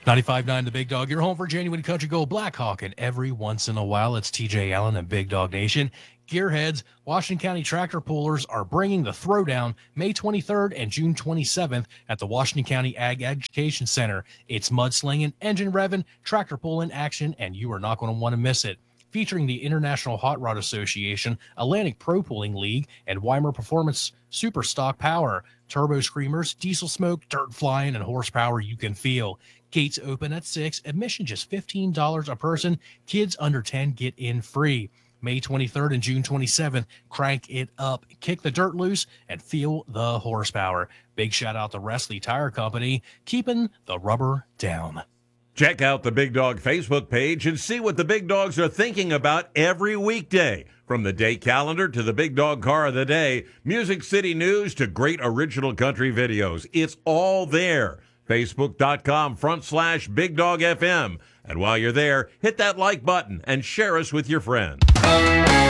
95.9 The Big Dog, your home for genuine country gold Blackhawk, and every once in a while, it's TJ Allen and Big Dog Nation. Gearheads, Washington County Tractor Pullers are bringing the Throwdown May 23rd and June 27th at the Washington County Ag Education Center. It's mudslinging, engine revving, tractor pulling action, and you are not going to want to miss it. Featuring the International Hot Rod Association, Atlantic Pro Pulling League, and Weimer Performance Super Stock Power. Turbo screamers, diesel smoke, dirt flying, and horsepower you can feel. Gates open at 6, admission just $15 a person. Kids under 10 get in free. May 23rd and June 27th, crank it up, kick the dirt loose, and feel the horsepower. Big shout out to Wrestley Tire Company, keeping the rubber down. Check out the Big Dog Facebook page and see what the Big Dogs are thinking about every weekday. From the day calendar to the Big Dog Car of the Day, Music City News to great original country videos. It's all there. Facebook.com/Big Dog FM. And while you're there, hit that like button and share us with your friends.